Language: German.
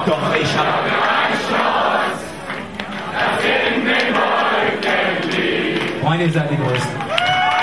Doch ich hab Freunde, ihr seid die Größten.